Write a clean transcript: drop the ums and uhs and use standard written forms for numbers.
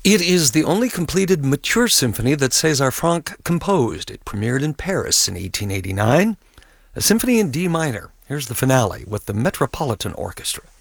It is the only completed mature symphony that César Franck composed. It premiered in Paris in 1889. A symphony in D minor. Here's the finale with the Metropolitan Orchestra.